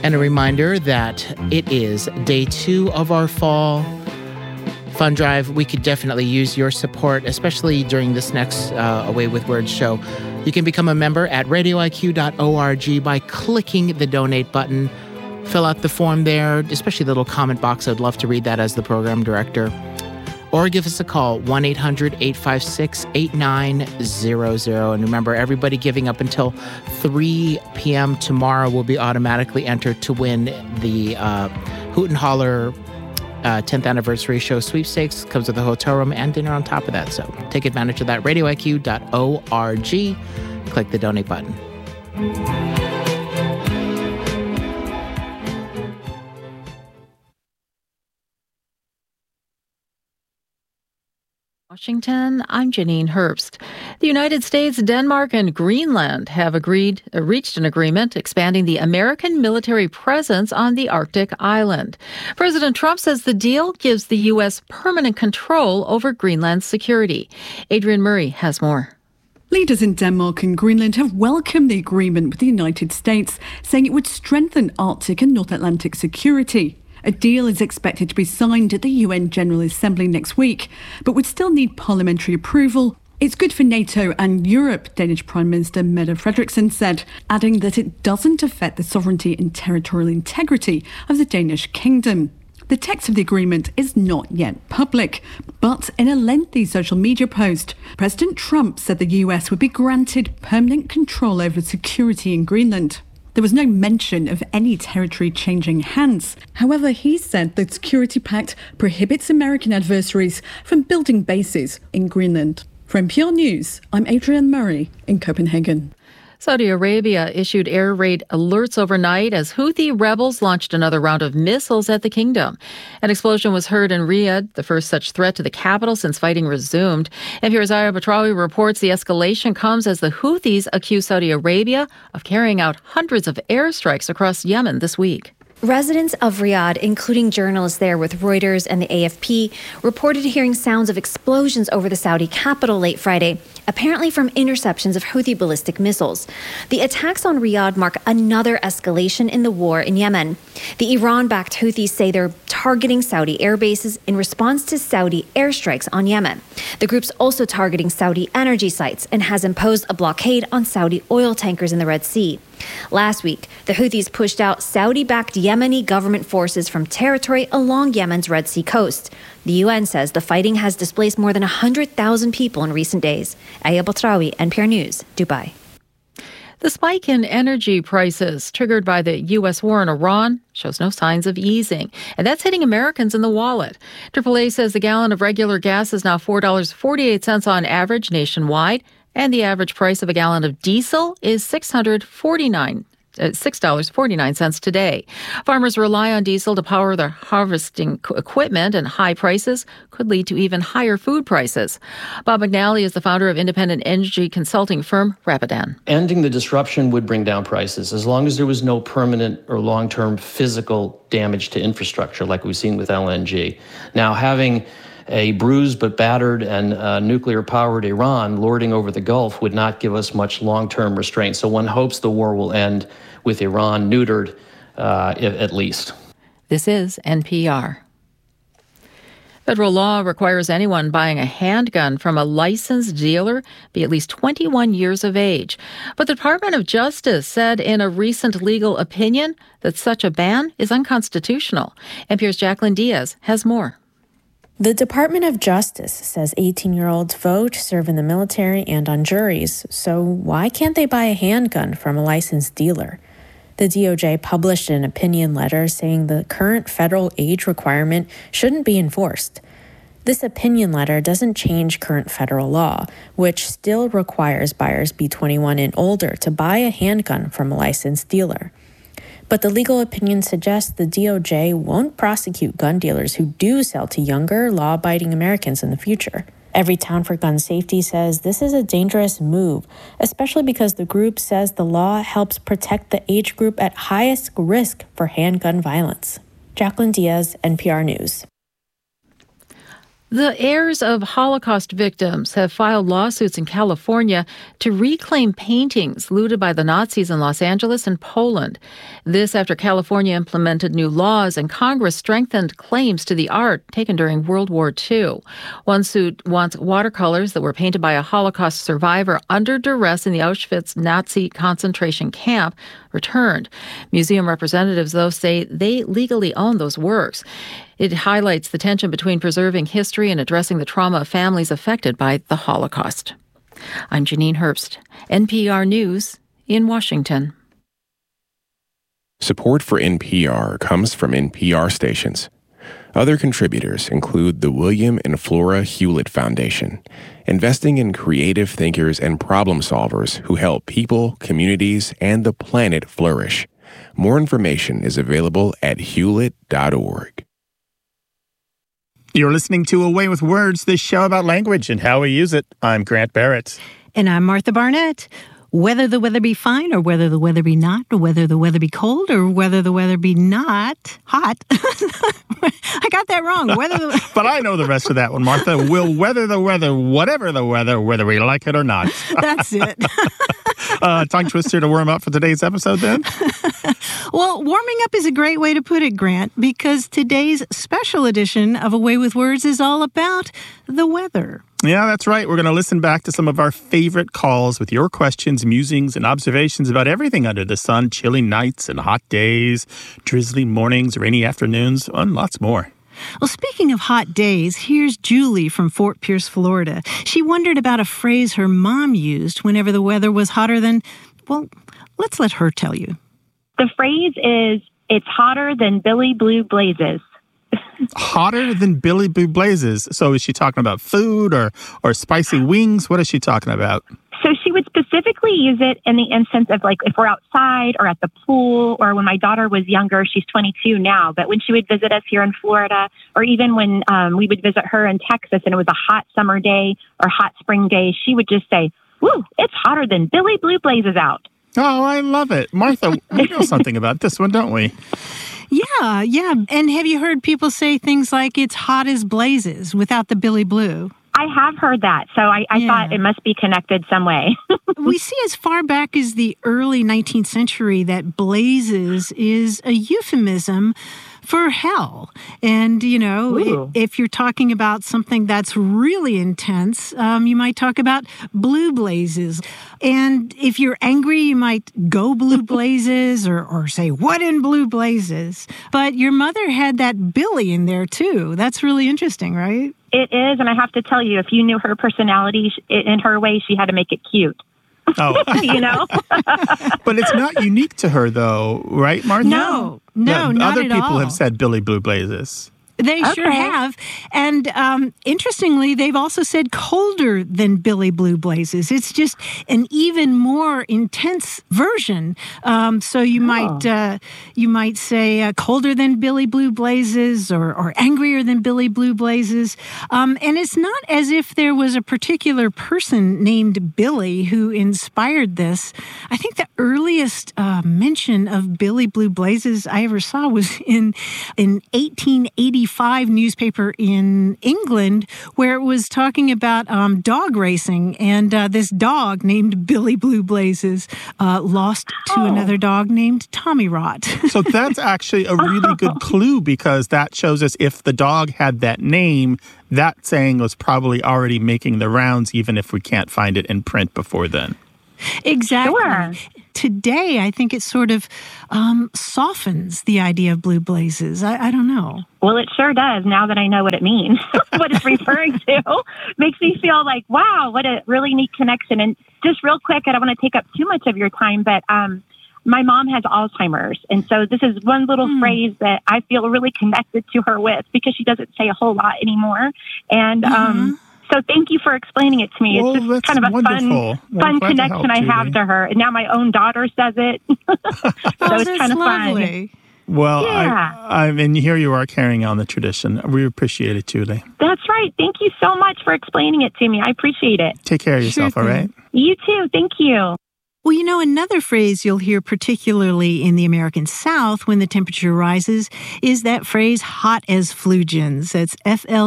And a reminder that it is day 2 of our fall fund drive. We could definitely use your support, especially during this next Away with Words show. You can become a member at radioiq.org by clicking the donate button. Fill out the form there, especially the little comment box. I'd love to read that as the program director. Or give us a call, 1-800-856-8900. And remember, everybody giving up until 3 p.m. tomorrow will be automatically entered to win the Hoot and Holler 10th anniversary show sweepstakes. Comes with a hotel room and dinner on top of that. So take advantage of that. radioiq.org. Click the donate button. Washington, I'm Janine Herbst. The United States, Denmark, and Greenland have reached an agreement expanding the American military presence on the Arctic island. President Trump says the deal gives the U.S. permanent control over Greenland's security. Adrian Murray has more. Leaders in Denmark and Greenland have welcomed the agreement with the United States, saying it would strengthen Arctic and North Atlantic security. A deal is expected to be signed at the UN General Assembly next week, but would still need parliamentary approval. It's good for NATO and Europe, Danish Prime Minister Mette Frederiksen said, adding that it doesn't affect the sovereignty and territorial integrity of the Danish kingdom. The text of the agreement is not yet public, but in a lengthy social media post, President Trump said the US would be granted permanent control over security in Greenland. There was no mention of any territory changing hands. However, he said the Security Pact prohibits American adversaries from building bases in Greenland. For NPR News, I'm Adrian Murray in Copenhagen. Saudi Arabia issued air raid alerts overnight as Houthi rebels launched another round of missiles at the kingdom. An explosion was heard in Riyadh, the first such threat to the capital since fighting resumed. NPR's Aya Batrawi reports the escalation comes as the Houthis accuse Saudi Arabia of carrying out hundreds of airstrikes across Yemen this week. Residents of Riyadh, including journalists there with Reuters and the AFP, reported hearing sounds of explosions over the Saudi capital late Friday, apparently from interceptions of Houthi ballistic missiles. The attacks on Riyadh mark another escalation in the war in Yemen. The Iran-backed Houthis say they're targeting Saudi air bases in response to Saudi airstrikes on Yemen. The group's also targeting Saudi energy sites and has imposed a blockade on Saudi oil tankers in the Red Sea. Last week, the Houthis pushed out Saudi-backed Yemeni government forces from territory along Yemen's Red Sea coast. The UN says the fighting has displaced more than 100,000 people in recent days. Aya Batrawi, NPR News, Dubai. The spike in energy prices triggered by the U.S. war in Iran shows no signs of easing, and that's hitting Americans in the wallet. AAA says the gallon of regular gas is now $4.48 on average nationwide, and the average price of a gallon of diesel is $6.49 today. Farmers rely on diesel to power their harvesting equipment, and high prices could lead to even higher food prices. Bob McNally is the founder of independent energy consulting firm Rapidan. Ending the disruption would bring down prices as long as there was no permanent or long-term physical damage to infrastructure like we've seen with LNG. Now, having a bruised but battered and nuclear-powered Iran lording over the Gulf would not give us much long-term restraint. So one hopes the war will end with Iran neutered, at least. This is NPR. Federal law requires anyone buying a handgun from a licensed dealer be at least 21 years of age. But the Department of Justice said in a recent legal opinion that such a ban is unconstitutional. NPR's Jacqueline Diaz has more. The Department of Justice says 18-year-olds vote, serve in the military, and on juries. So why can't they buy a handgun from a licensed dealer? The DOJ published an opinion letter saying the current federal age requirement shouldn't be enforced. This opinion letter doesn't change current federal law, which still requires buyers be 21 and older to buy a handgun from a licensed dealer. But the legal opinion suggests the DOJ won't prosecute gun dealers who do sell to younger, law-abiding Americans in the future. Everytown for Gun Safety says this is a dangerous move, especially because the group says the law helps protect the age group at highest risk for handgun violence. Jacqueline Diaz, NPR News. The heirs of Holocaust victims have filed lawsuits in California to reclaim paintings looted by the Nazis in Los Angeles and Poland. This after California implemented new laws and Congress strengthened claims to the art taken during World War II. One suit wants watercolors that were painted by a Holocaust survivor under duress in the Auschwitz Nazi concentration camp returned. Museum representatives, though, say they legally own those works. It highlights the tension between preserving history and addressing the trauma of families affected by the Holocaust. I'm Janine Herbst, NPR News in Washington. Support for NPR comes from NPR stations. Other contributors include the William and Flora Hewlett Foundation, investing in creative thinkers and problem solvers who help people, communities, and the planet flourish. More information is available at hewlett.org. You're listening to A Way with Words, the show about language and how we use it. I'm Grant Barrett. And I'm Martha Barnett. Whether the weather be fine or whether the weather be not, or whether the weather be cold or whether the weather be not hot. I got that wrong. But I know the rest of that one, Martha. We'll weather the weather, whatever the weather, whether we like it or not. That's it. Tongue twister to warm up for today's episode, then? Well, warming up is a great way to put it, Grant, because today's special edition of A Way with Words is all about the weather. Yeah, that's right. We're going to listen back to some of our favorite calls with your questions, musings, and observations about everything under the sun, chilly nights and hot days, drizzly mornings, rainy afternoons, and lots more. Well, speaking of hot days, here's Julie from Fort Pierce, Florida. She wondered about a phrase her mom used whenever the weather was hotter than, well, let's let her tell you. The phrase is, it's hotter than Billy Blue Blazes. Hotter than Billy Blue Blazes. So is she talking about food or spicy wings? What is she talking about? So she would specifically use it in the instance of, like, if we're outside or at the pool, or when my daughter was younger, she's 22 now, but when she would visit us here in Florida, or even when we would visit her in Texas and it was a hot summer day or hot spring day, she would just say, woo, it's hotter than Billy Blue Blazes out. Oh, I love it. Martha, we know something about this one, don't we? Yeah. And have you heard people say things like it's hot as blazes without the Billy Blue? I have heard that, so I thought it must be connected some way. We see as far back as the early 19th century that blazes is a euphemism for hell. And, you know, if you're talking about something that's really intense, you might talk about blue blazes. And if you're angry, you might go blue blazes or say, what in blue blazes? But your mother had that Billy in there, too. That's really interesting, right? It is, and I have to tell you, if you knew her personality in her way, she had to make it cute. Oh. You know? But it's not unique to her, though, right, Martha? No, not other at all. Other people have said Billy Blue Blazes. They sure have. And interestingly, they've also said colder than Billy Blue Blazes. It's just an even more intense version. So you might say colder than Billy Blue Blazes or angrier than Billy Blue Blazes. And it's not as if there was a particular person named Billy who inspired this. I think the earliest mention of Billy Blue Blazes I ever saw was in 1885 newspaper in England, where it was talking about dog racing, and this dog named Billy Blue Blazes lost to another dog named Tommy Rot. So that's actually a really good clue, because that shows us if the dog had that name, that saying was probably already making the rounds, even if we can't find it in print before then. Exactly. Sure. Today, I think it sort of softens the idea of blue blazes. I don't know. Well, it sure does, now that I know what it means. What it's referring to makes me feel like, wow, what a really neat connection. And just real quick, I don't want to take up too much of your time, but my mom has Alzheimer's. And so this is one little phrase that I feel really connected to her with, because she doesn't say a whole lot anymore. And so thank you for explaining it to me. Well, it's just kind of a fun connection I have to her. And now my own daughter says it. So it's kind of lovely. fun. Well, yeah. I mean, here you are carrying on the tradition. We appreciate it, Julie. That's right. Thank you so much for explaining it to me. I appreciate it. Take care of yourself, all right? You too. Thank you. Well, another phrase you'll hear particularly in the American South when the temperature rises is that phrase hot as flugens. That's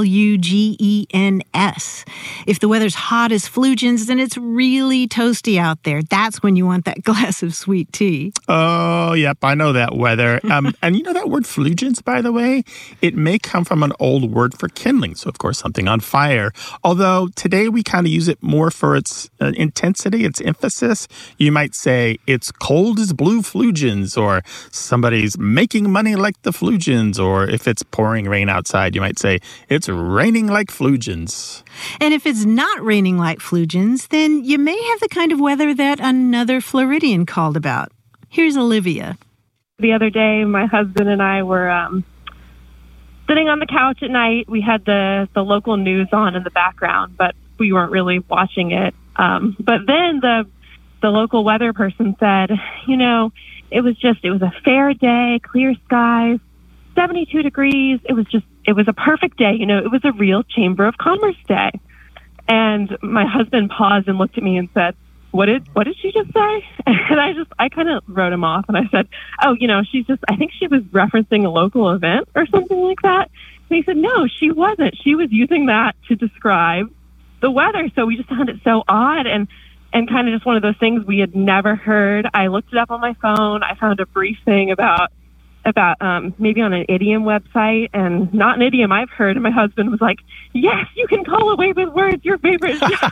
F-L-U-G-E-N-S. If the weather's hot as flugens, then it's really toasty out there. That's when you want that glass of sweet tea. Oh, yep, I know that weather. And that word flugens, by the way, it may come from an old word for kindling. So, of course, something on fire. Although today we kind of use it more for its intensity, its emphasis. You might say it's cold as blue flugens, or somebody's making money like the flugens, or if it's pouring rain outside, you might say it's raining like flugens. And if it's not raining like flugens, then you may have the kind of weather that another Floridian called about. Here's Olivia. The other day, my husband and I were sitting on the couch at night. We had the local news on in the background, but we weren't really watching it. But then the local weather person said, it was a fair day, clear skies, 72 degrees. It was a perfect day. It was a real Chamber of Commerce day. And my husband paused and looked at me and said, what did she just say? And I kind of wrote him off and I said, I think she was referencing a local event or something like that. And he said, no, she wasn't. She was using that to describe the weather. So we just found it so odd and kind of just one of those things we had never heard. I looked it up on my phone. I found a brief thing about maybe on an idiom website, and not an idiom I've heard. And my husband was like, yes, you can call Away with Words your favorite show.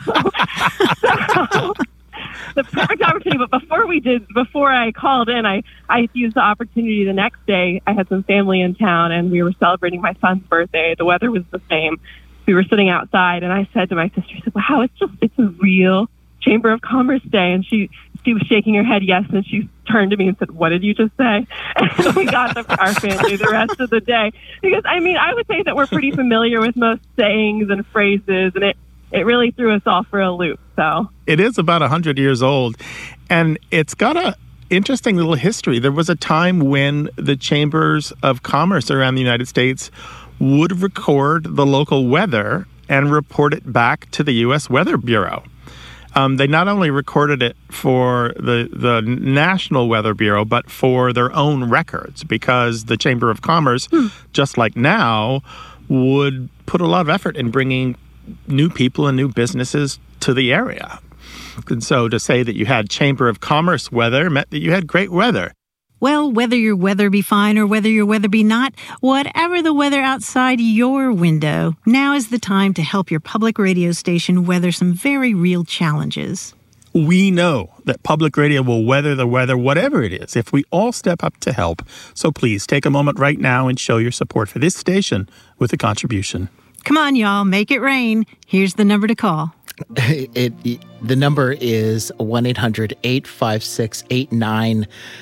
So, the perfect opportunity. But before I called in, I used the opportunity the next day. I had some family in town and we were celebrating my son's birthday. The weather was the same. We were sitting outside and I said to my sister, I said, wow, it's a real Chamber of Commerce day. And she was shaking her head yes, and she turned to me and said, what did you just say? And so we got our family the rest of the day. Because, I would say that we're pretty familiar with most sayings and phrases, and it really threw us all for a loop. So it is about 100 years old, and it's got a interesting little history. There was a time when the chambers of commerce around the United States would record the local weather and report it back to the U.S. Weather Bureau. They not only recorded it for the National Weather Bureau, but for their own records, because the Chamber of Commerce, just like now, would put a lot of effort in bringing new people and new businesses to the area. And so to say that you had Chamber of Commerce weather meant that you had great weather. Well, whether your weather be fine or whether your weather be not, whatever the weather outside your window, now is the time to help your public radio station weather some very real challenges. We know that public radio will weather the weather, whatever it is, if we all step up to help. So please take a moment right now and show your support for this station with a contribution. Come on, y'all, make it rain. Here's the number to call. The number is 1-800-856-8900.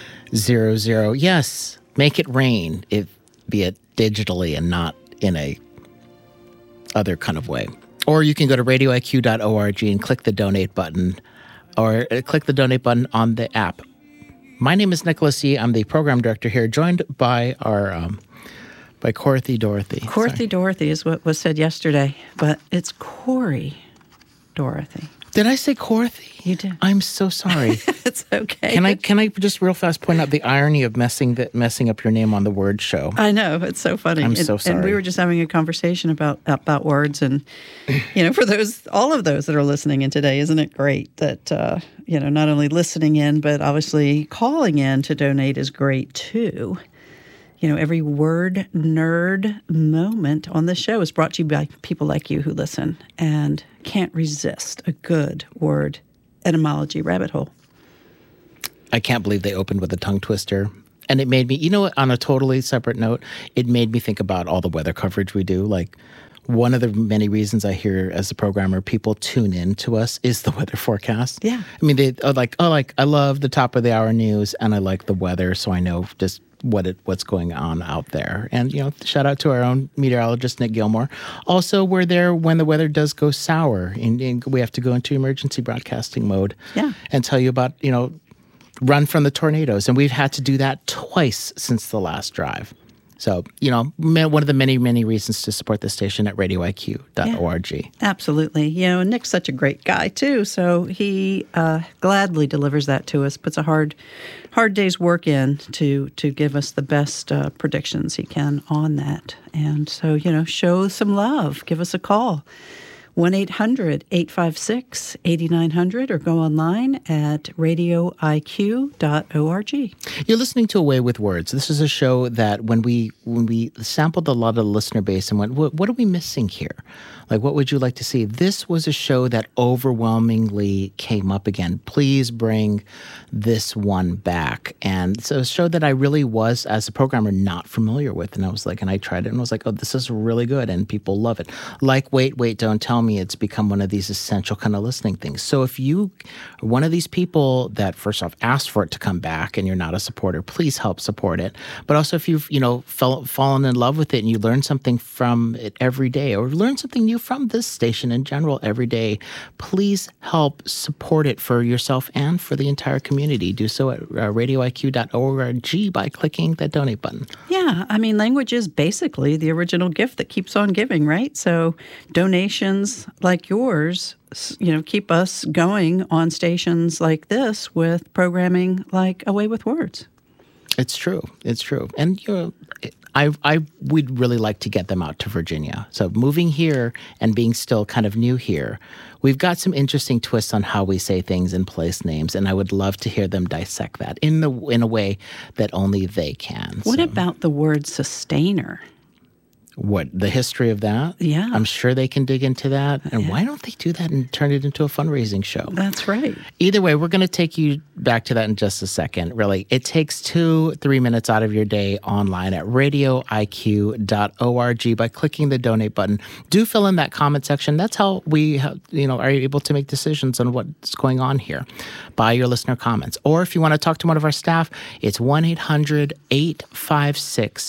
Yes, make it rain, be it digitally and not in a other kind of way. Or you can go to radioiq.org and click the donate button, or click the donate button on the app. My name is Nicholas E. I'm the program director here, joined by our by Corthy Dorothy. Corthy Dorothy is what was said yesterday, but it's Corey Dorothy. Did I say Corthy? You did. I'm so sorry. It's okay. Can I just real fast point out the irony of messing up your name on the word show? I know, it's so funny. I'm so sorry. And we were just having a conversation about words, and for all of those that are listening in today, isn't it great that not only listening in but obviously calling in to donate is great too. Every word nerd moment on this show is brought to you by people like you who listen and can't resist a good word etymology rabbit hole. I can't believe they opened with a tongue twister. And it made me, on a totally separate note, it made me think about all the weather coverage we do. Like, one of the many reasons I hear as a programmer people tune in to us is the weather forecast. Yeah. I mean, they are like, I love the top of the hour news and I like the weather, so I know just what's going on out there. And, shout out to our own meteorologist, Nick Gilmore. Also, we're there when the weather does go sour and we have to go into emergency broadcasting mode. Yeah. And tell you about, run from the tornadoes. And we've had to do that twice since the last drive. So, one of the many, many reasons to support this station at radioiq.org. Yeah, absolutely. And Nick's such a great guy, too. So he gladly delivers that to us, puts a hard day's work in to give us the best predictions he can on that. And so, show some love. Give us a call. 1-800-856-8900 or go online at radioiq.org. You're listening to Away with Words. This is a show that when we sampled a lot of the listener base and went, what are we missing here? Like, what would you like to see? This was a show that overwhelmingly came up again. Please bring this one back. And so a show that I really was, as a programmer, not familiar with. And I was like, and I tried it and was like, oh, this is really good. And people love it. Like, Wait, Don't Tell Me, it's become one of these essential kind of listening things. So if you are one of these people that first off asked for it to come back and you're not a supporter, please help support it. But also if you've, fallen in love with it and you learn something from it every day or learn something new from this station in general every day, please help support it for yourself and for the entire community. Do so at radioiq.org by clicking that donate button. Yeah, language is basically the original gift that keeps on giving, right? So donations like yours, keep us going on stations like this with programming like Away with Words. It's true. And we'd really like to get them out to Virginia. So moving here and being still kind of new here, we've got some interesting twists on how we say things and place names, and I would love to hear them dissect that in a way that only they can. What about the word sustainer? What, the history of that? Yeah. I'm sure they can dig into that. And why don't they do that and turn it into a fundraising show? That's right. Either way, we're going to take you back to that in just a second. Really, it takes 2-3 minutes out of your day online at radioiq.org by clicking the donate button. Do fill in that comment section. That's how we are able to make decisions on what's going on here by your listener comments. Or if you want to talk to one of our staff, it's 1-800-856-8900.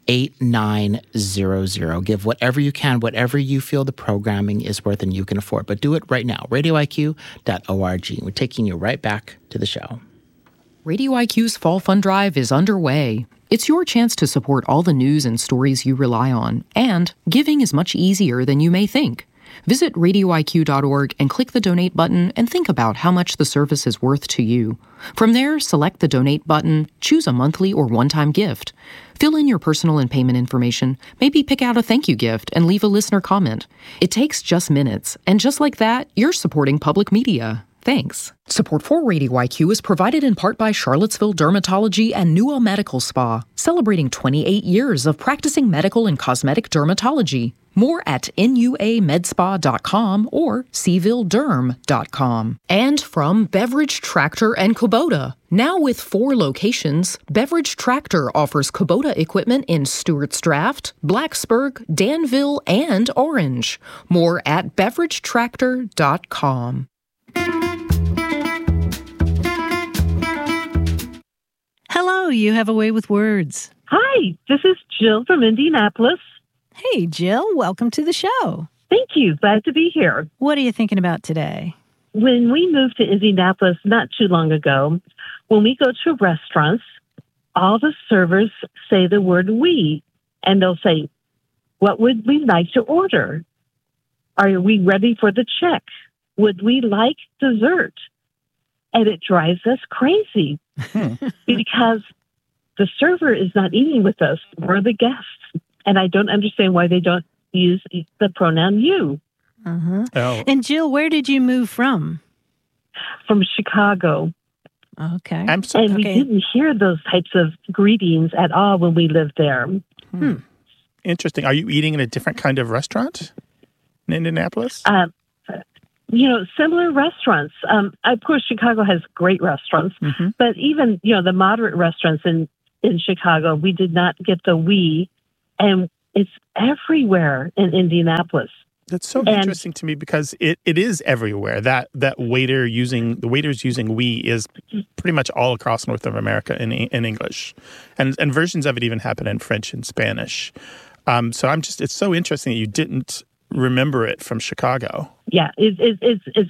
Give whatever you can, whatever you feel the programming is worth and you can afford. But do it right now. radioiq.org. We're taking you right back to the show. Radio IQ's Fall Fund Drive is underway. It's your chance to support all the news and stories you rely on, and giving is much easier than you may think. Visit radioiq.org and click the donate button and think about how much the service is worth to you. From there, select the donate button, choose a monthly or one-time gift. Fill in your personal and payment information, maybe pick out a thank you gift and leave a listener comment. It takes just minutes, and just like that, you're supporting public media. Thanks. Support for Radio IQ is provided in part by Charlottesville Dermatology and Newell Medical Spa, celebrating 28 years of practicing medical and cosmetic dermatology. More at nuamedspa.com or sevillederm.com. And from Beverage Tractor and Kubota. Now with 4 locations, Beverage Tractor offers Kubota equipment in Stewart's Draft, Blacksburg, Danville, and Orange. More at beveragetractor.com. Hello, you have a way with words. Hi, this is Jill from Indianapolis. Hey, Jill, welcome to the show. Thank you. Glad to be here. What are you thinking about today? When we moved to Indianapolis not too long ago, when we go to restaurants, all the servers say the word we, and they'll say, what would we like to order? Are we ready for the check? Would we like dessert? And it drives us crazy because the server is not eating with us. We're the guests. And I don't understand why they don't use the pronoun you. Uh-huh. Oh. And Jill, where did you move from? From Chicago. Okay. And we didn't hear those types of greetings at all when we lived there. Interesting. Are you eating in a different kind of restaurant in Indianapolis? Similar restaurants. Of course, Chicago has great restaurants, but even, the moderate restaurants in Chicago, we did not get the we, and it's everywhere in Indianapolis. That's so interesting to me because it is everywhere. That waiters using we is pretty much all across North of America in English, and versions of it even happen in French and Spanish. So it's so interesting that you didn't remember it from Chicago. Yeah, it's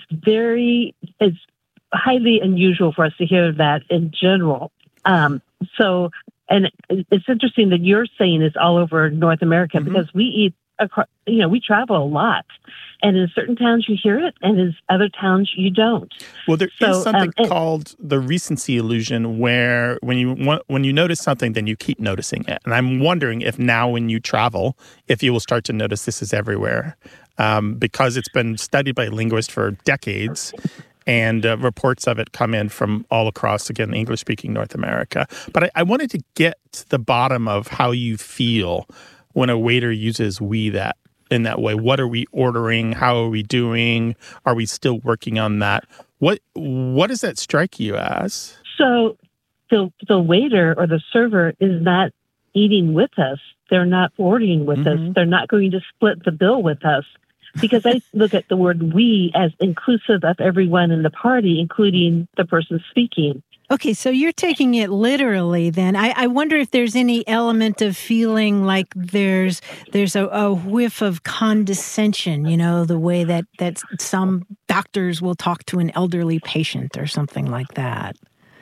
highly unusual for us to hear that in general. So And it's interesting that you're saying it's all over North America because we eat across, we travel a lot. And in certain towns you hear it, and in other towns you don't. Well, there is something called the recency illusion, where when you notice something, then you keep noticing it. And I'm wondering if now when you travel, if you will start to notice this is everywhere, because it's been studied by linguists for decades, and reports of it come in from all across, again, English-speaking North America. But I wanted to get to the bottom of how you feel when a waiter uses we in that way. What are we ordering? How are we doing? Are we still working on that? What does that strike you as? So the waiter or the server is not eating with us. They're not ordering with us. They're not going to split the bill with us. Because I look at the word we as inclusive of everyone in the party, including the person speaking. Okay, so you're taking it literally then. I wonder if there's any element of feeling like there's a whiff of condescension, the way that some doctors will talk to an elderly patient or something like that.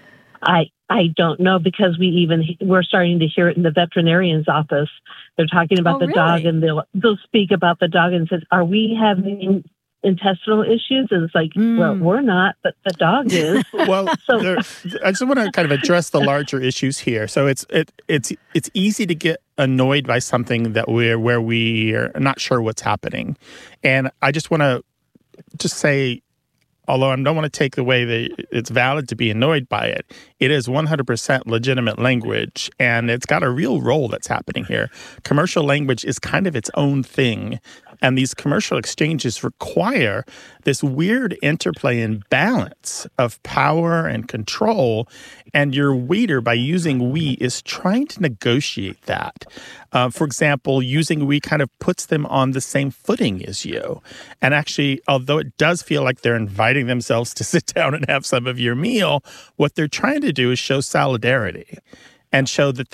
I don't know, because we're starting to hear it in the veterinarian's office. They're talking about the dog, and they'll speak about the dog and says, "Are we having intestinal issues?" And it's like, well, we're not, but the dog is. Well, I just want to kind of address the larger issues here. So it's easy to get annoyed by something that where we are not sure what's happening, and I just want to say, although I don't want to take away that it's valid to be annoyed by it, it is 100% legitimate language, and it's got a real role that's happening here. Commercial language is kind of its own thing, and these commercial exchanges require this weird interplay and balance of power and control, and your waiter, by using we, is trying to negotiate that. For example, using we kind of puts them on the same footing as you. And actually, although it does feel like they're inviting themselves to sit down and have some of your meal, what they're trying to do is show solidarity and show that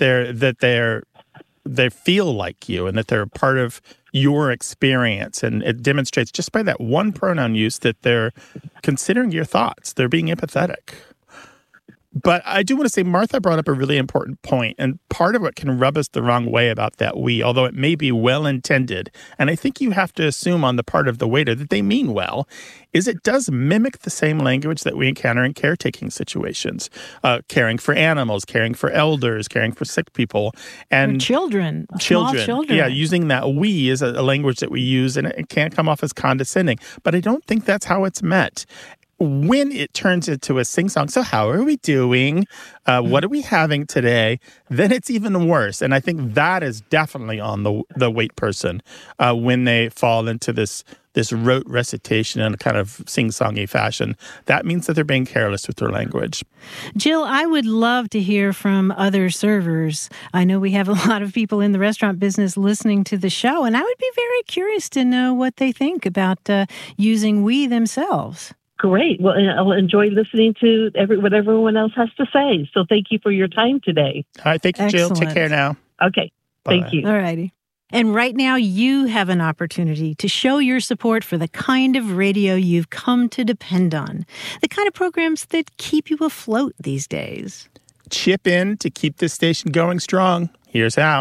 they feel like you and that they're a part of your experience. And it demonstrates just by that one pronoun use that they're considering your thoughts. They're being empathetic. But I do want to say Martha brought up a really important point, and part of what can rub us the wrong way about that we, although it may be well-intended, and I think you have to assume on the part of the waiter that they mean well, is it does mimic the same language that we encounter in caretaking situations, caring for animals, caring for elders, caring for sick people. And children. Small children. Yeah, using that we is a language that we use, and it can't come off as condescending. But I don't think that's how it's meant. When it turns into a sing-song, so how are we doing? What are we having today? Then it's even worse. And I think that is definitely on the wait person when they fall into this rote recitation in a kind of sing-songy fashion. That means that they're being careless with their language. Jill, I would love to hear from other servers. I know we have a lot of people in the restaurant business listening to the show, and I would be very curious to know what they think about using we themselves. Great. Well, I'll enjoy listening to what everyone else has to say. So thank you for your time today. All right. Thank you, Jill. Take care now. Okay. Bye. Thank you. All righty. And right now, you have an opportunity to show your support for the kind of radio you've come to depend on, the kind of programs that keep you afloat these days. Chip in to keep this station going strong. Here's how.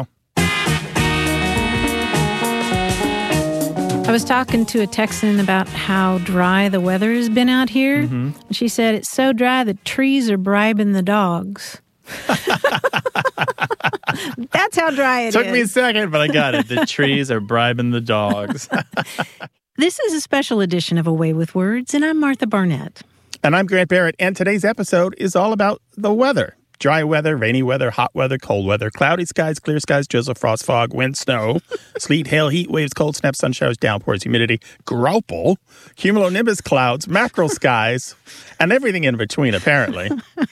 I was talking to a Texan about how dry the weather has been out here. Mm-hmm. She said it's so dry that trees are bribing the dogs. That's how dry it is. Took me a second, but I got it. The trees are bribing the dogs. This is a special edition of A Way with Words, and I'm Martha Barnett. And I'm Grant Barrett, and today's episode is all about the weather. Dry weather, rainy weather, hot weather, cold weather, cloudy skies, clear skies, drizzle, frost, fog, wind, snow, sleet, hail, heat waves, cold snaps, sun showers, downpours, humidity, grauple, cumulonimbus clouds, mackerel skies, and everything in between, apparently.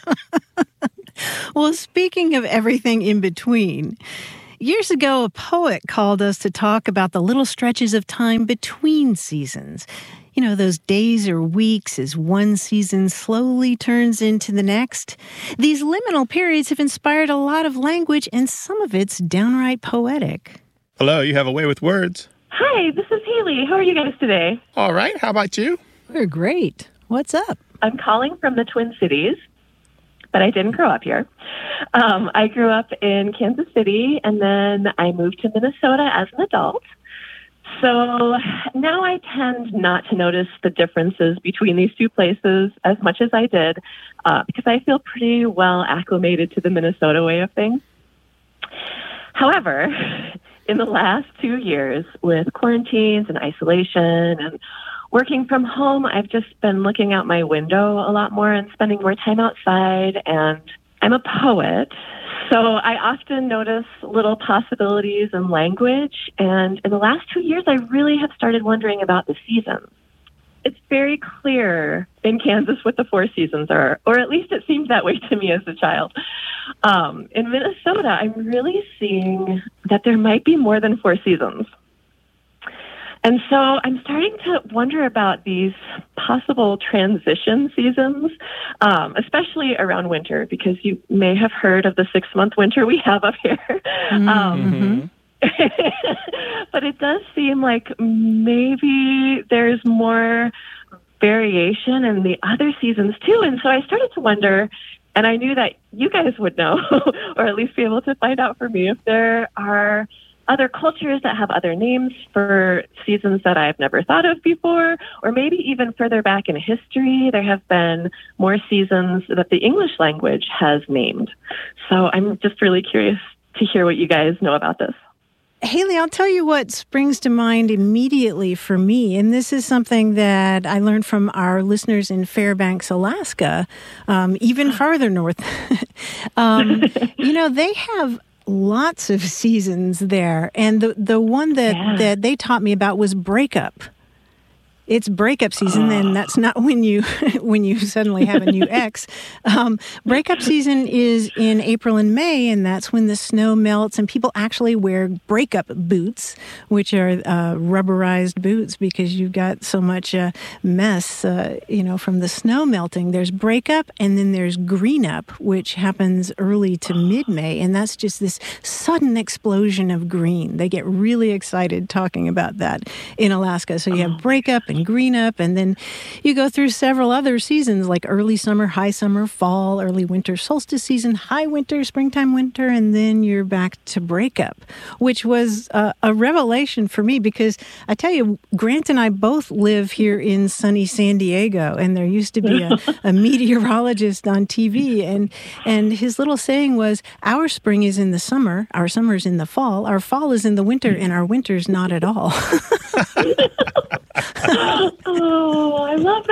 Well, speaking of everything in between, years ago, a poet called us to talk about the little stretches of time between seasons. You know, those days or weeks as one season slowly turns into the next. These liminal periods have inspired a lot of language, and some of it's downright poetic. Hello, you have A Way with Words. Hi, this is Haley. How are you guys today? All right. How about you? We're great. What's up? I'm calling from the Twin Cities. but I didn't grow up here. I grew up in Kansas City, and then I moved to Minnesota as an adult. So now I tend not to notice the differences between these two places as much as I did, because I feel pretty well acclimated to the Minnesota way of things. However, in the last 2 years, with quarantines and isolation and working from home, I've just been looking out my window a lot more and spending more time outside. And I'm a poet, so I often notice little possibilities in language. And in the last 2 years, I really have started wondering about the seasons. It's very clear in Kansas what the 4 seasons are, or at least it seemed that way to me as a child. In Minnesota, I'm really seeing that there might be more than 4 seasons. And so I'm starting to wonder about these possible transition seasons, especially around winter, because you may have heard of the 6-month winter we have up here. But it does seem like maybe there's more variation in the other seasons too. And so I started to wonder, and I knew that you guys would know, or at least be able to find out for me, if there are other cultures that have other names for seasons that I've never thought of before, or maybe even further back in history, there have been more seasons that the English language has named. So I'm just really curious to hear what you guys know about this. Haley, I'll tell you what springs to mind immediately for me, and this is something that I learned from our listeners in Fairbanks, Alaska, even farther north. They have lots of seasons there, and the one that they taught me about was breakup. It's breakup season, and that's not when you suddenly have a new ex. Breakup season is in April and May, and that's when the snow melts, and people actually wear breakup boots, which are rubberized boots because you've got so much mess, from the snow melting. There's breakup, and then there's green up, which happens early to mid-May, and that's just this sudden explosion of green. They get really excited talking about that in Alaska. So you have breakup and green up, and then you go through several other seasons like early summer, high summer, fall, early winter, solstice season, high winter, springtime, winter, and then you're back to breakup, which was a revelation for me because I tell you, Grant and I both live here in sunny San Diego, and there used to be a meteorologist on TV, and his little saying was, our spring is in the summer, our summer is in the fall, our fall is in the winter, and our winter's not at all. Oh, I love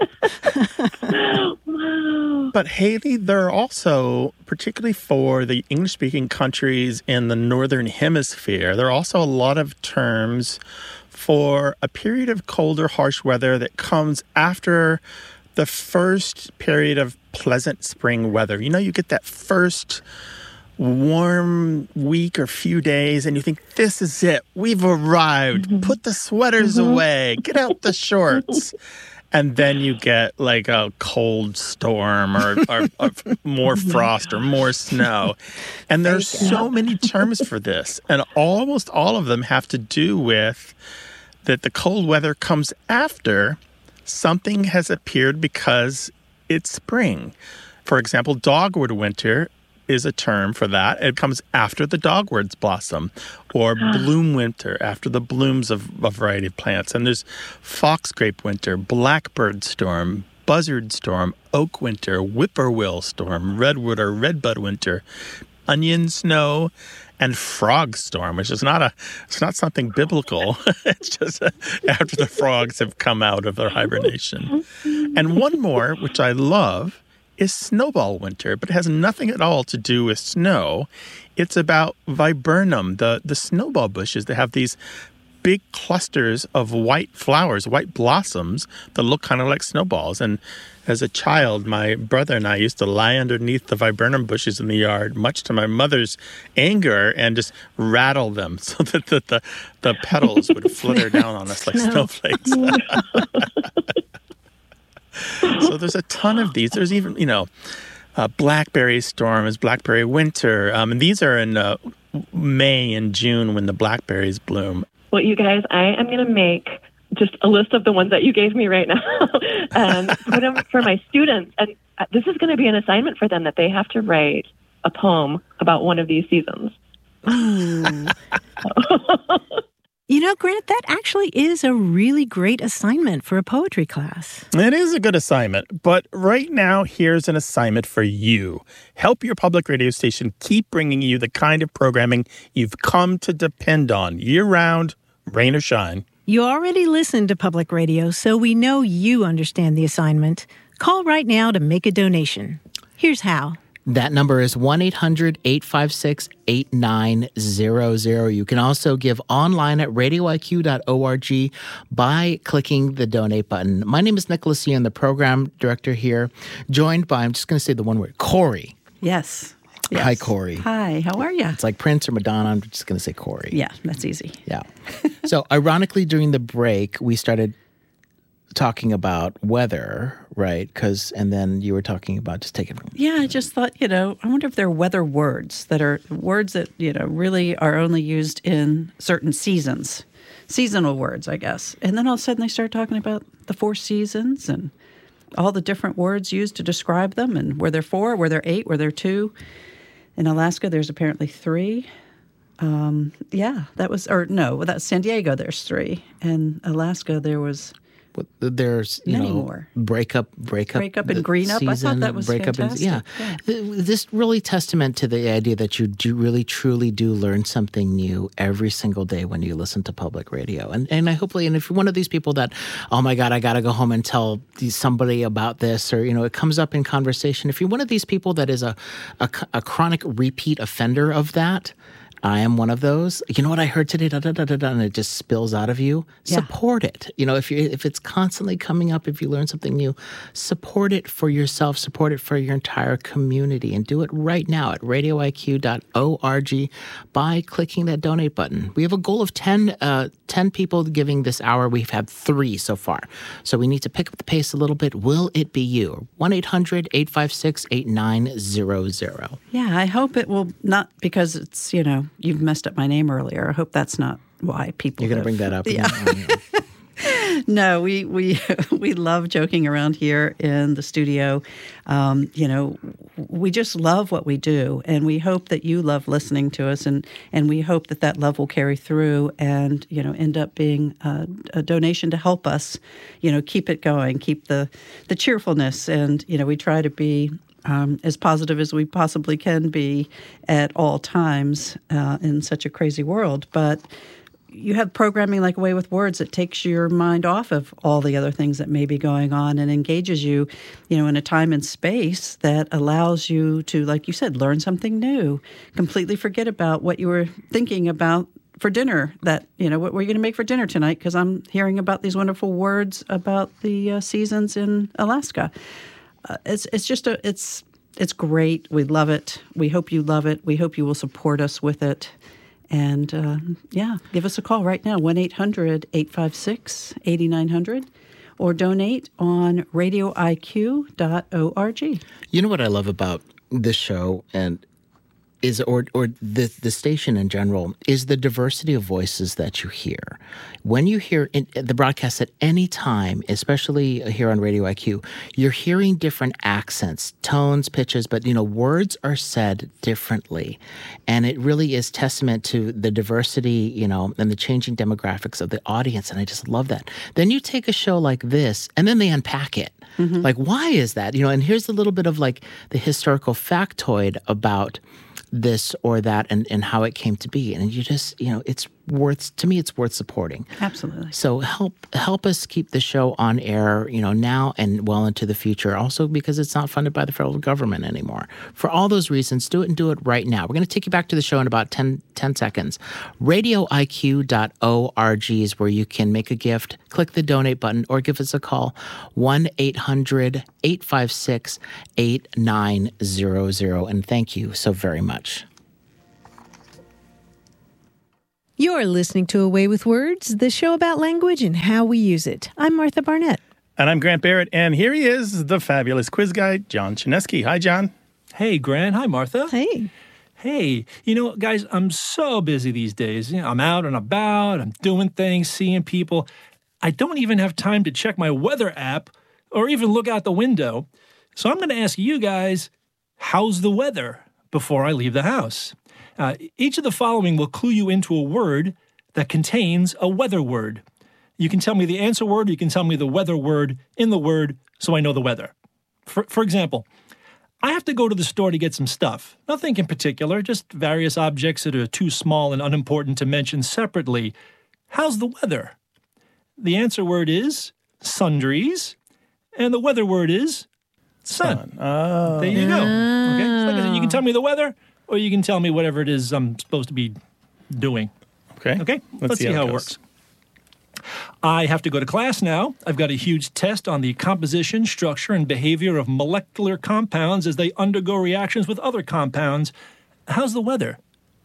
that. Wow. But Haley, there are also, particularly for the English-speaking countries in the Northern Hemisphere, there are also a lot of terms for a period of colder, harsh weather that comes after the first period of pleasant spring weather. You get that first warm week or few days, and you think, this is it. We've arrived. Put the sweaters away. Get out the shorts. And then you get like a cold storm or more frost or more snow. And there's so many terms for this. And almost all of them have to do with that the cold weather comes after something has appeared because it's spring. For example, dogwood winter is a term for that. It comes after the dogwoods blossom, or bloom winter, after the blooms of a variety of plants. And there's foxgrape winter, blackbird storm, buzzard storm, oak winter, whippoorwill storm, redwood or redbud winter, onion snow, and frog storm, which is it's not something biblical. It's just after the frogs have come out of their hibernation. And one more, which I love, is snowball winter, but it has nothing at all to do with snow. It's about viburnum, the snowball bushes that have these big clusters of white flowers, white blossoms that look kind of like snowballs. And as a child, my brother and I used to lie underneath the viburnum bushes in the yard, much to my mother's anger, and just rattle them so that the petals would flutter down on us like snowflakes. So there's a ton of these. There's even, blackberry storm is blackberry winter. And these are in May and June when the blackberries bloom. Well, you guys, I am going to make just a list of the ones that you gave me right now and put them for my students. And this is going to be an assignment for them that they have to write a poem about one of these seasons. You know, Grant, that actually is a really great assignment for a poetry class. It is a good assignment, but right now, here's an assignment for you. Help your public radio station keep bringing you the kind of programming you've come to depend on year-round, rain or shine. You already listen to public radio, so we know you understand the assignment. Call right now to make a donation. Here's how. That number is 1-800-856-8900. You can also give online at radioiq.org by clicking the donate button. My name is Nicholas Young, the program director here, joined by, I'm just going to say the one word, Corey. Yes. Hi, Corey. Hi, how are you? It's like Prince or Madonna. I'm just going to say Corey. Yeah, that's easy. Yeah. So ironically, during the break, we started talking about weather, right? And then you were talking about just take it from. Yeah, I just thought, I wonder if there are weather words that are words that, really are only used in certain seasons. Seasonal words, I guess. And then all of a sudden they start talking about the 4 seasons and all the different words used to describe them and where they're 4, where they're 8, where they're 2. In Alaska, there's apparently 3. That's San Diego, there's 3. In Alaska, there was... There's, many more. Break up and green up. I thought that was fantastic. This really testament to the idea that you do really, truly do learn something new every single day when you listen to public radio. And if you're one of these people that, oh my God, I got to go home and tell somebody about this, or, it comes up in conversation. If you're one of these people that is a chronic repeat offender of that, I am one of those. You know what I heard today? And it just spills out of you. Yeah. Support it. If it's constantly coming up, if you learn something new, support it for yourself. Support it for your entire community, and do it right now at radioiq.org by clicking that donate button. We have a goal of 10 people giving this hour. We've had 3 so far, so we need to pick up the pace a little bit. Will it be you? 1-800-856-8900. Yeah, I hope it will not, because it's you've messed up my name earlier. I hope that's not why people. You're going to bring that up. Yeah. No, we love joking around here in the studio. We just love what we do, and we hope that you love listening to us, and we hope that love will carry through and end up being a donation to help us, keep it going, keep the cheerfulness, and we try to be as positive as we possibly can be at all times in such a crazy world. But you have programming like Away with Words that takes your mind off of all the other things that may be going on and engages you, in a time and space that allows you to, like you said, learn something new, completely forget about what you were thinking about for dinner, that, what were you going to make for dinner tonight? Because I'm hearing about these wonderful words about the seasons in Alaska. It's great. We love it. We hope you love it. We hope you will support us with it. And give us a call right now, 1-800-856-8900, or donate on radioiq.org. You know what I love about this show or the station in general is the diversity of voices that you hear. When you hear the broadcast at any time, especially here on Radio IQ, you're hearing different accents, tones, pitches, but words are said differently. And it really is testament to the diversity, and the changing demographics of the audience. And I just love that. Then you take a show like this and then they unpack it. Mm-hmm. Like, why is that? And here's a little bit of like the historical factoid about this or that and how it came to be. And you just, it's worth supporting. Absolutely. So help us keep the show on air, now and well into the future. Also because it's not funded by the federal government anymore. For all those reasons, do it and do it right now. We're going to take you back to the show in about 10 seconds. RadioIQ.org is where you can make a gift, click the donate button, or give us a call, 1-800-856-8900. And thank you so very much. You're listening to Away with Words, the show about language and how we use it. I'm Martha Barnett. And I'm Grant Barrett, and here he is, the fabulous quiz guy, John Chinesky. Hi, John. Hey, Grant. Hi, Martha. Hey. Hey, guys, I'm so busy these days. I'm out and about, I'm doing things, seeing people. I don't even have time to check my weather app or even look out the window. So I'm going to ask you guys, how's the weather before I leave the house? Each of the following will clue you into a word that contains a weather word. You can tell me the answer word, or you can tell me the weather word in the word so I know the weather. For example, I have to go to the store to get some stuff. Nothing in particular, just various objects that are too small and unimportant to mention separately. How's the weather? The answer word is sundries, and the weather word is sun. Oh. There you go. Okay? So like I said, you can tell me the weather, or you can tell me whatever it is I'm supposed to be doing. Okay. Let's see how it works. I have to go to class now. I've got a huge test on the composition, structure, and behavior of molecular compounds as they undergo reactions with other compounds. How's the weather?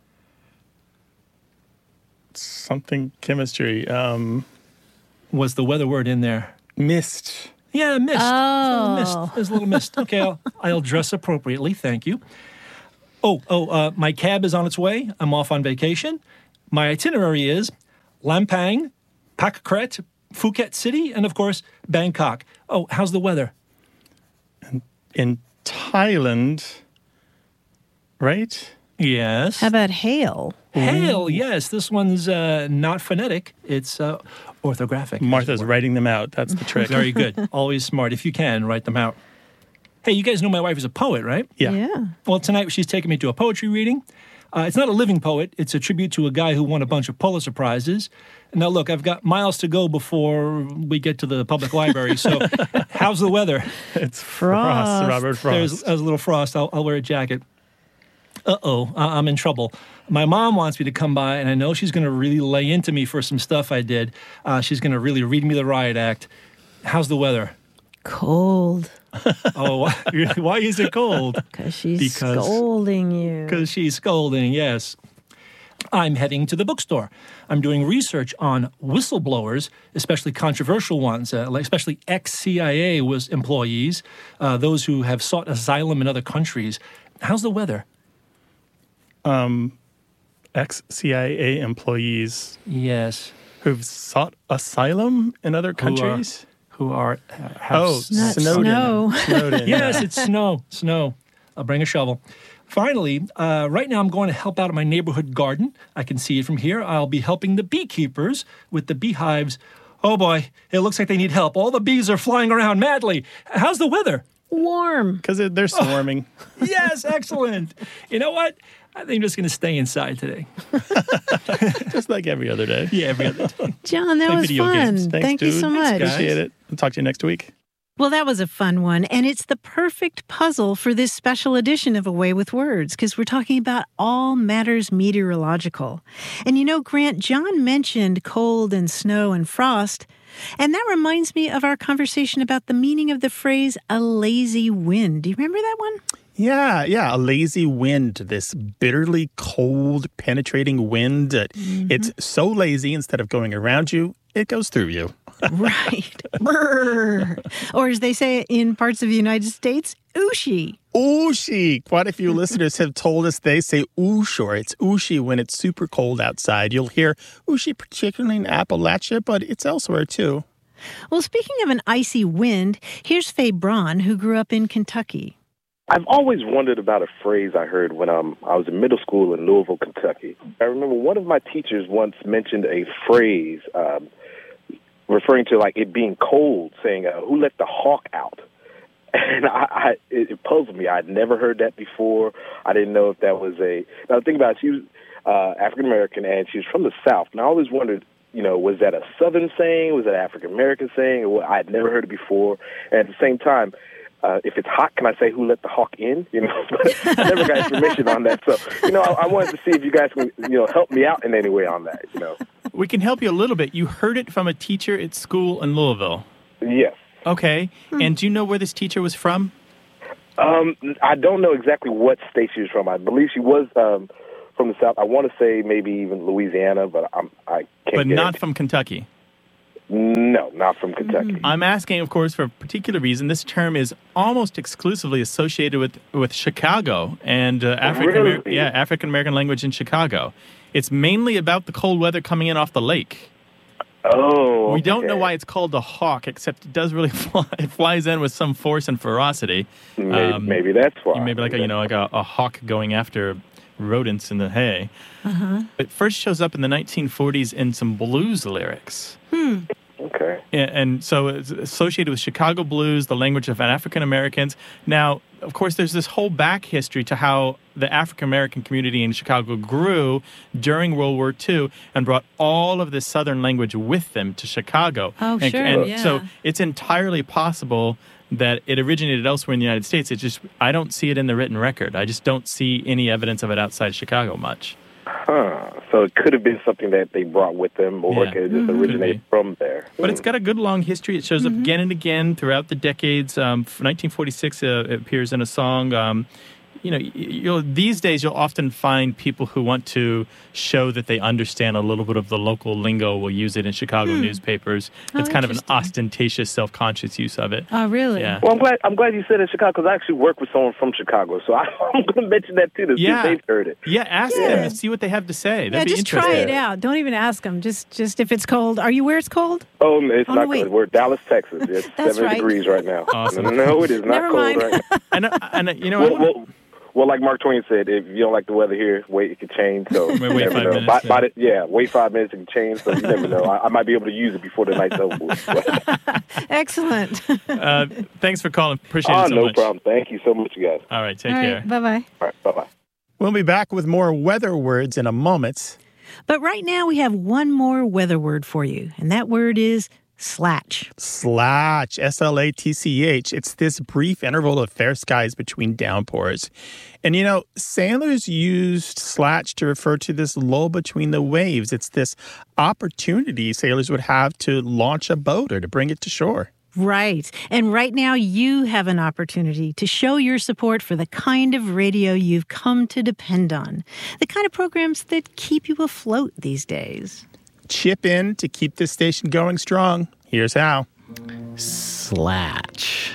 Something chemistry. Was the weather word in there? Mist. Yeah, mist. Oh. There's a little mist. Okay, I'll dress appropriately. Thank you. My cab is on its way. I'm off on vacation. My itinerary is Lampang, Pakret, Phuket City, and of course, Bangkok. Oh, how's the weather? In Thailand, right? Yes. How about hail? Hail, yes. This one's not phonetic. It's orthographic. Martha's writing them out. That's the trick. Very good. Always smart. If you can, write them out. Hey, you guys know my wife is a poet, right? Yeah. Well, tonight she's taking me to a poetry reading. It's not a living poet. It's a tribute to a guy who won a bunch of Pulitzer Prizes. Now, look, I've got miles to go before we get to the public library. So how's the weather? It's Frost. Robert Frost. There's a little frost. I'll wear a jacket. I'm in trouble. My mom wants me to come by, and I know she's going to really lay into me for some stuff I did. She's going to really read me the riot act. How's the weather? Cold. Oh, why is it cold? Because she's scolding you. Because she's scolding, yes. I'm heading to the bookstore. I'm doing research on whistleblowers, especially controversial ones, especially ex-CIA employees, those who have sought asylum in other countries. How's the weather? Ex-CIA employees. Yes. Who've sought asylum in other countries? Snowden. Snowden. Yes, it's snow. I'll bring a shovel. Finally, right now I'm going to help out at my neighborhood garden. I can see it from here. I'll be helping the beekeepers with the beehives. Oh boy, it looks like they need help. All the bees are flying around madly. How's the weather? Warm. Because they're swarming. Oh, yes, excellent. You know what? I think I'm just going to stay inside today. Just like every other day. Yeah, every other day. John, that was fun. Thanks, Thank you so much. Appreciate it. I'll talk to you next week. Well, that was a fun one, and it's the perfect puzzle for this special edition of A Way with Words, because we're talking about all matters meteorological. And you know, Grant, John mentioned cold and snow and frost, and that reminds me of our conversation about the meaning of the phrase, a lazy wind. Do you remember that one? Yeah. A lazy wind, this bitterly cold, penetrating wind. It's so lazy, instead of going around you, it goes through you. Right. Brr. Or as they say in parts of the United States, ooshy. Ooshy. Quite a few listeners have told us they say oosh, or it's ooshy when it's super cold outside. You'll hear ooshy particularly in Appalachia, but it's elsewhere too. Well, speaking of an icy wind, here's Faye Braun, who grew up in Kentucky. I've always wondered about a phrase I heard when I was in middle school in Louisville, Kentucky. I remember one of my teachers once mentioned a phrase referring to like it being cold, saying, who let the hawk out? And it puzzled me. I'd never heard that before. I didn't know if that was now think about it, she was African-American and she was from the South. And I always wondered, was that a Southern saying? Was that an African-American saying? I'd never heard it before. And at the same time, if it's hot, can I say who let the hawk in? But I never got information on that. So, I wanted to see if you guys can, help me out in any way on that, We can help you a little bit. You heard it from a teacher at school in Louisville. Yes. Okay. And do you know where this teacher was from? I don't know exactly what state she was from. I believe she was from the South. I want to say maybe even Louisiana, but I can't. But not from Kentucky. No, not from Kentucky. I'm asking, of course, for a particular reason. This term is almost exclusively associated with Chicago and African American language in Chicago. It's mainly about the cold weather coming in off the lake. Oh, we don't know why it's called a hawk, except it does really fly. It flies in with some force and ferocity. Maybe that's why. Maybe like a hawk going after rodents in the hay. It first shows up in the 1940s in some blues lyrics. Okay. And so it's associated with Chicago blues, the language of African Americans. Now, of course, there's this whole back history to how the African American community in Chicago grew during World War II and brought all of this Southern language with them to Chicago. Oh, and, sure, and yeah. so it's entirely possible that it originated elsewhere in the United States. It's just, I don't see it in the written record. I just don't see any evidence of it outside Chicago much. So it could have been something that they brought with them, or it could have just originated from there. But it's got a good long history. It shows up again and again throughout the decades. 1946 it appears in a song. These days you'll often find people who want to show that they understand a little bit of the local lingo will use it in Chicago newspapers. It's kind of an ostentatious, self-conscious use of it. Oh, really? Yeah. Well, I'm glad you said in Chicago, because I actually work with someone from Chicago, so I'm going to mention that too, to see if they've heard it. Yeah, ask them and see what they have to say. That'd be just interesting. try it out. Don't even ask them. Just if it's cold. Are you where it's cold? Oh, it's not wait. cold. We're Dallas, Texas. It's That's 7 right. degrees right now. Awesome. No, it is not Never cold mind. right now. And you know, Well, like Mark Twain said, if you don't like the weather here, wait, it could change. So Wait you never 5 know. minutes, Wait 5 minutes, it can change. So you never know. I might be able to use it before the night's over with. Excellent. Thanks for calling. Appreciate it so no much. problem. Thank you so much, you guys. All right, take All care. right, bye-bye. All right, bye-bye. We'll be back with more weather words in a moment. But right now we have one more weather word for you, and that word is slatch. Slatch, S-L-A-T-C-H. It's this brief interval of fair skies between downpours. And, sailors used slatch to refer to this lull between the waves. It's this opportunity sailors would have to launch a boat or to bring it to shore. Right. And right now you have an opportunity to show your support for the kind of radio you've come to depend on, the kind of programs that keep you afloat these days. Chip in to keep this station going strong. Here's how. Slatch.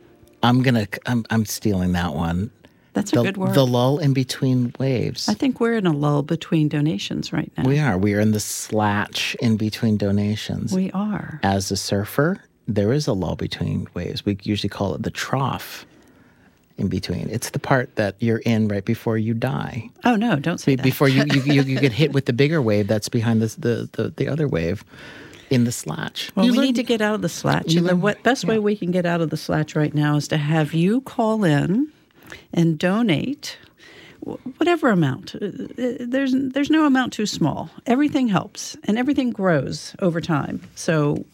I'm stealing that one. That's a good word. The lull in between waves. I think we're in a lull between donations right now. We are. We are in the slatch in between donations. We are. As a surfer, there is a lull between waves. We usually call it the trough in between. It's the part that you're in right before you die. Oh, no, don't say that. Before you get hit with the bigger wave that's behind the other wave in the slatch. Well, we need to get out of the slatch. And the best way we can get out of the slatch right now is to have you call in and donate whatever amount. There's no amount too small. Everything helps, and everything grows over time. So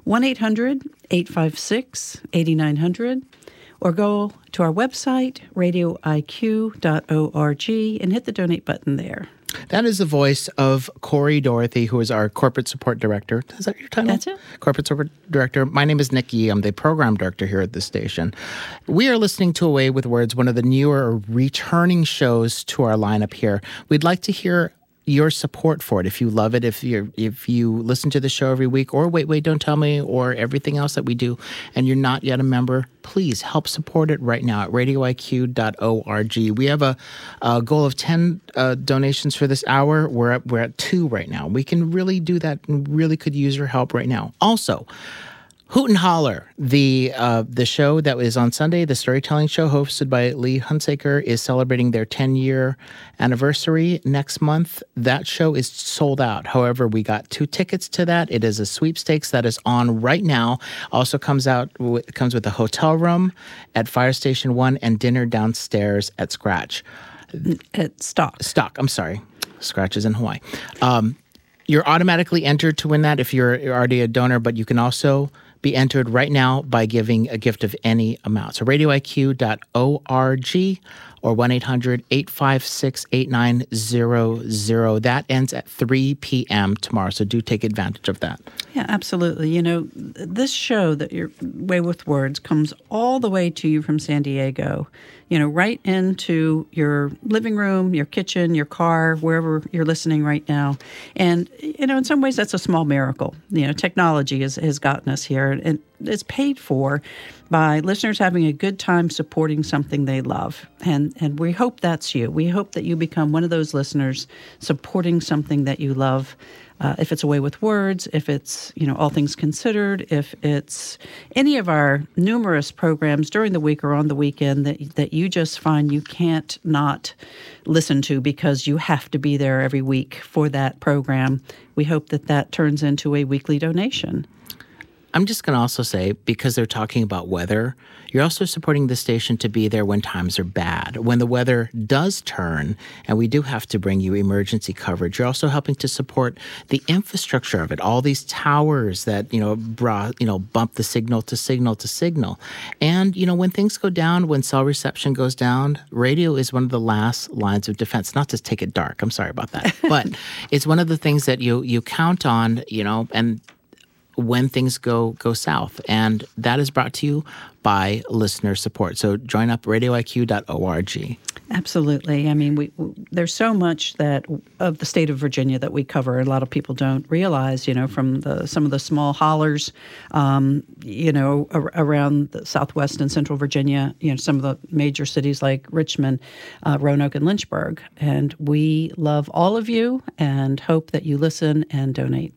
1-800-856-8900, or go to our website, radioiq.org, and hit the donate button there. That is the voice of Corey Dorothy, who is our corporate support director. Is that your title? That's it. Corporate support director. My name is Nick Yee. I'm the program director here at this station. We are listening to Away with Words, one of the newer returning shows to our lineup here. We'd like to hear your support for it. If you love it, if you listen to the show every week, or Wait, Don't Tell Me, or everything else that we do, and you're not yet a member, please help support it right now at radioiq.org. We have a goal of 10 donations for this hour. We're at 2 right now. We can really do that and really could use your help right now. Also, Hoot and Holler, the show that was on Sunday, the storytelling show hosted by Lee Hunsaker, is celebrating their 10-year anniversary next month. That show is sold out. However, we got 2 tickets to that. It is a sweepstakes that is on right now. Also comes with a hotel room at Fire Station 1 and dinner downstairs at Scratch. At Stock. I'm sorry. Scratch is in Hawaii. You're automatically entered to win that if you're already a donor, but you can also be entered right now by giving a gift of any amount. So radioiq.org or 1-800-856-8900. That ends at 3 p.m. tomorrow, so do take advantage of that. Yeah, absolutely. This show, that your Way with Words, comes all the way to you from San Diego, right into your living room, your kitchen, your car, wherever you're listening right now. And, in some ways that's a small miracle. Technology has gotten us here. And is paid for by listeners having a good time supporting something they love. And we hope that's you. We hope that you become one of those listeners supporting something that you love. If it's A Way with Words, if it's, All Things Considered, if it's any of our numerous programs during the week or on the weekend that you just find you can't not listen to because you have to be there every week for that program, we hope that turns into a weekly donation. I'm just going to also say, because they're talking about weather, you're also supporting the station to be there when times are bad. When the weather does turn, and we do have to bring you emergency coverage, you're also helping to support the infrastructure of it. All these towers that, bump the signal to signal to signal. And, when things go down, when cell reception goes down, radio is one of the last lines of defense. Not to take it dark, I'm sorry about that. But it's one of the things that you count on, and when things go south. And that is brought to you by listener support. So join up, radioiq.org. Absolutely. I mean, there's so much of the state of Virginia that we cover. A lot of people don't realize, from some of the small hollers, around the Southwest and Central Virginia, some of the major cities like Richmond, Roanoke, and Lynchburg. And we love all of you and hope that you listen and donate.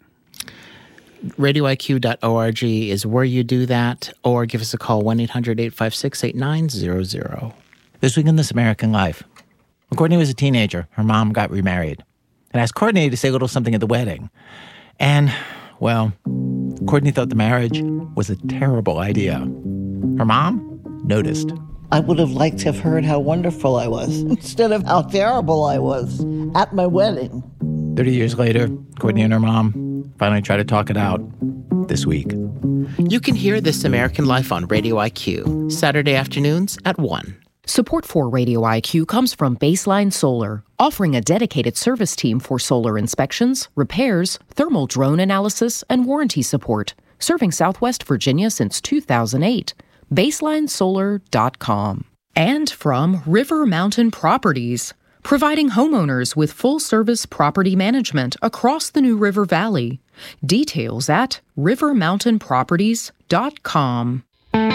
RadioIQ.org is where you do that, or give us a call, 1-800-856-8900. This week in This American Life. When Courtney was a teenager, her mom got remarried and asked Courtney to say a little something at the wedding. And, well, Courtney thought the marriage was a terrible idea. Her mom noticed. I would have liked to have heard how wonderful I was instead of how terrible I was at my wedding. 30 years later, Courtney and her mom finally try to talk it out this week. You can hear This American Life on Radio IQ, Saturday afternoons at 1. Support for Radio IQ comes from Baseline Solar, offering a dedicated service team for solar inspections, repairs, thermal drone analysis, and warranty support, serving Southwest Virginia since 2008. BaselineSolar.com. And from River Mountain Properties, providing homeowners with full-service property management across the New River Valley. Details at rivermountainproperties.com.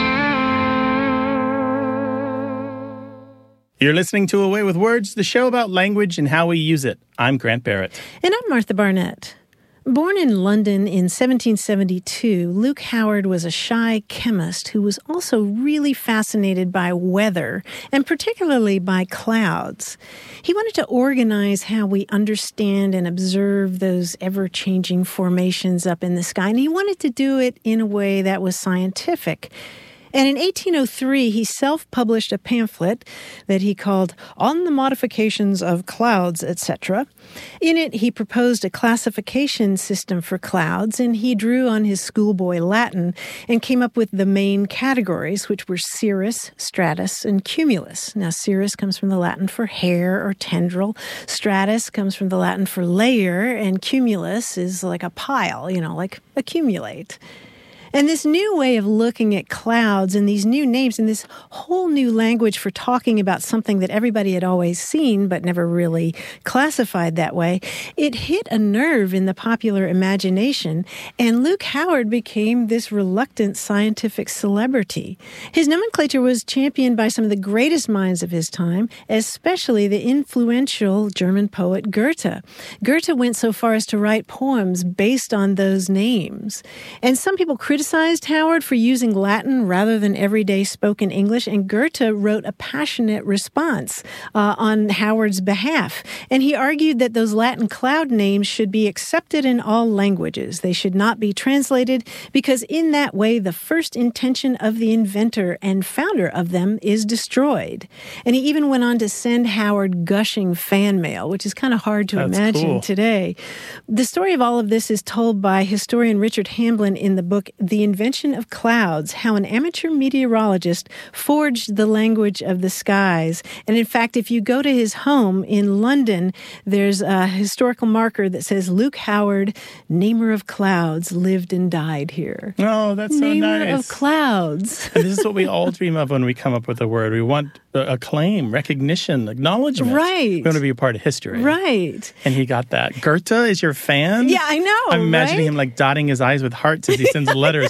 You're listening to A Way with Words, the show about language and how we use it. I'm Grant Barrett. And I'm Martha Barnett. Born in London in 1772, Luke Howard was a shy chemist who was also really fascinated by weather, and particularly by clouds. He wanted to organize how we understand and observe those ever-changing formations up in the sky, and he wanted to do it in a way that was scientific. And in 1803, he self-published a pamphlet that he called On the Modifications of Clouds, etc. In it, he proposed a classification system for clouds, and he drew on his schoolboy Latin and came up with the main categories, which were cirrus, stratus, and cumulus. Now, cirrus comes from the Latin for hair or tendril. Stratus comes from the Latin for layer, and cumulus is like a pile, like accumulate. And this new way of looking at clouds and these new names and this whole new language for talking about something that everybody had always seen but never really classified that way, it hit a nerve in the popular imagination, and Luke Howard became this reluctant scientific celebrity. His nomenclature was championed by some of the greatest minds of his time, especially the influential German poet Goethe. Goethe went so far as to write poems based on those names. And some people criticized Howard for using Latin rather than everyday spoken English, and Goethe wrote a passionate response on Howard's behalf. And he argued that those Latin cloud names should be accepted in all languages. They should not be translated because in that way the first intention of the inventor and founder of them is destroyed. And he even went on to send Howard gushing fan mail, which is kind of hard to imagine today. The story of all of this is told by historian Richard Hamblin in the book The Invention of Clouds, How an Amateur Meteorologist Forged the Language of the Skies. And in fact, if you go to his home in London, there's a historical marker that says Luke Howard, namer of clouds, lived and died here. Oh, that's so nice. Namer of clouds. And this is what we all dream of when we come up with a word. We want acclaim, recognition, acknowledgement. Right. We want to be a part of history. Right. And he got that. Goethe is your fan? Yeah, I know. I'm imagining right? him like dotting his I's with hearts as he sends letters